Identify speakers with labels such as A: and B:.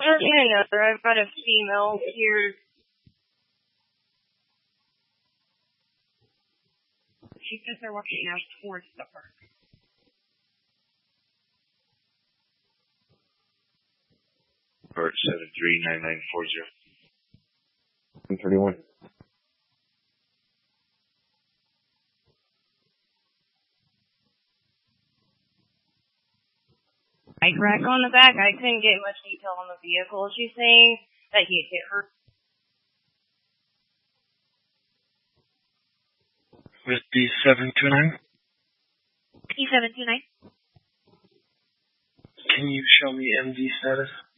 A: another. I've got a female here. She says they're walking out towards the park.
B: Part 739940.
C: 131.
A: Bike rack on the back. I couldn't get much detail on the vehicle. She's saying that he hit her.
B: With D729?
A: D729.
B: Can you show me MD status?